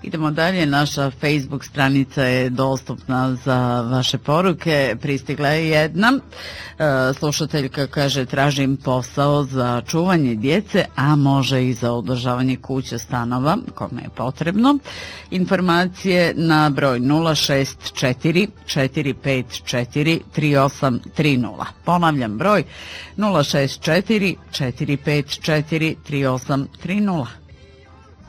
Idemo dalje, naša Facebook stranica je dostupna za vaše poruke. Pristigla je jedna. Slušateljka kaže, tražim posao za čuvanje djece, a može i za održavanje kuća, stanova, kome je potrebno. Informacije na broj 064 454 3830. Ponavljam broj 064 454 3830.